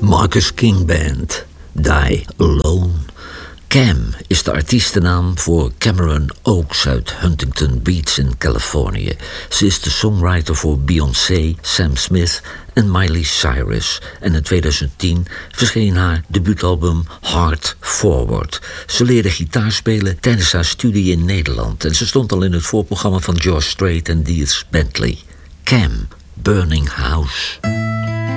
Marcus King Band, Die Alone. Cam is de artiestennaam voor Cameron Oakes uit Huntington Beach in Californië. Ze is de songwriter voor Beyoncé, Sam Smith en Miley Cyrus. En in 2010 verscheen haar debuutalbum Hard Forward. Ze leerde gitaar spelen tijdens haar studie in Nederland. En ze stond al in het voorprogramma van George Strait en Dierks Bentley. Cam, Burning House.